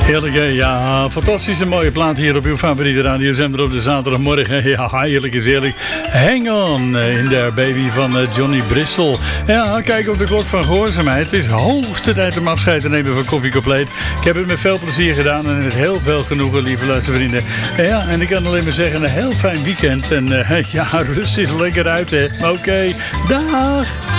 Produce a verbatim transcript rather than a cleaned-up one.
Heerlijk, hè? Ja, fantastische mooie plaat hier op uw favoriete radiozender op de zaterdagmorgen. Ja, heerlijk is eerlijk. Hang on in there, baby van uh, Johnny Bristol. Ja, kijk op de klok van gehoorzaamheid. Het is hoogste tijd om afscheid te nemen van Koffie Compleet. Ik heb het met veel plezier gedaan en met heel veel genoegen, lieve luistervrienden. Ja, en ik kan alleen maar zeggen, een heel fijn weekend. En uh, ja, rust is lekker uit, hè. Oké, okay, dag!